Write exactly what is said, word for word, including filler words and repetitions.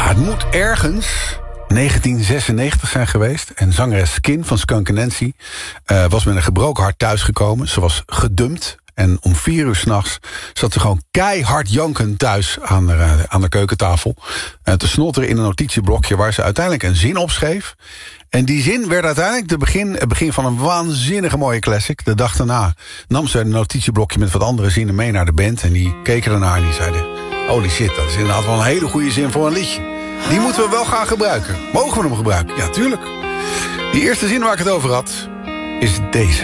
Ja, het moet ergens negentien zesennegentig zijn geweest. En zangeres Skin van Skunk Nancy uh, was met een gebroken hart thuisgekomen. Ze was gedumpt. En om vier uur 's nachts zat ze gewoon keihard jankend thuis aan de, uh, aan de keukentafel. Uh, te snotteren in een notitieblokje waar ze uiteindelijk een zin opschreef. En die zin werd uiteindelijk de begin, het begin van een waanzinnige mooie classic. De dag daarna nam ze een notitieblokje met wat andere zinnen mee naar de band. En die keken ernaar en die zeiden: holy shit, dat is inderdaad wel een hele goede zin voor een liedje. Die moeten we wel gaan gebruiken. Mogen we hem gebruiken? Ja, tuurlijk. Die eerste zin waar ik het over had is deze.